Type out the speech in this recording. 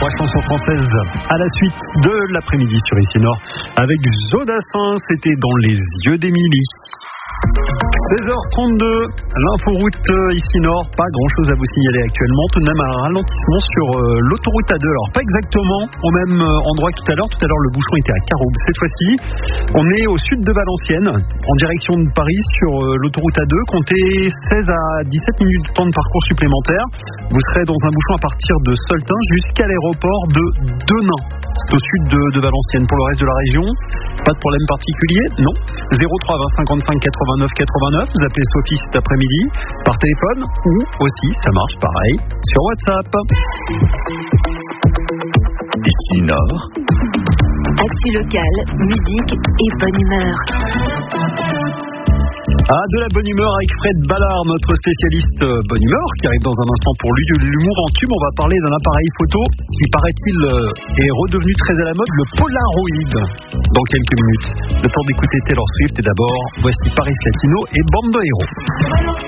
3 chansons françaises à la suite de l'après-midi sur Ici Nord avec Jodassin, c'était dans les yeux d'Émilie. 16h32, l'inforoute ici Nord, pas grand chose à vous signaler actuellement, tout de même un ralentissement sur l'autoroute A2, alors pas exactement au même endroit que tout à l'heure le bouchon était à Caroube, cette fois-ci on est au sud de Valenciennes, en direction de Paris sur l'autoroute A2, comptez 16 à 17 minutes de temps de parcours supplémentaire, vous serez dans un bouchon à partir de Soltin jusqu'à l'aéroport de Denain, c'est au sud de Valenciennes. Pour le reste de la région, pas de problème particulier, non. 03 20 55 89 89, vous appelez Sophie cet après-midi par téléphone ou aussi, ça marche pareil, sur WhatsApp. Ici Nord. Actu locale, musique et bonne humeur. De la bonne humeur avec Fred Ballard, notre spécialiste bonne humeur, qui arrive dans un instant pour l'humour en tube. On va parler d'un appareil photo qui, paraît-il, est redevenu très à la mode, le Polaroid, dans quelques minutes. Le temps d'écouter Taylor Swift et d'abord, voici Paris Latino et Bando Hero.